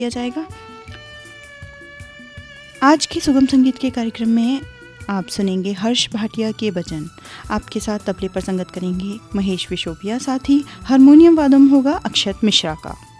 किया जाएगा। आज के सुगम संगीत के कार्यक्रम में आप सुनेंगे हर्ष भाटिया के भजन। आपके साथ तबले पर संगत करेंगे महेश विशोपिया, साथ ही हारमोनियम वादन होगा अक्षत मिश्रा का।